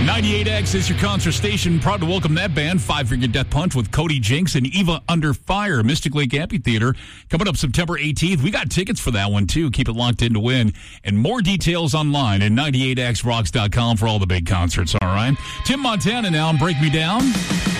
98X is your concert station. Proud to welcome that band, Five Finger Death Punch, with Cody Jinks and Eva Under Fire, Mystic Lake Amphitheater, coming up September 18th. We got tickets for that one, too. Keep it locked in to win. And more details online at 98xrocks.com for all the big concerts, all right? Tim Montana now on Break Me Down.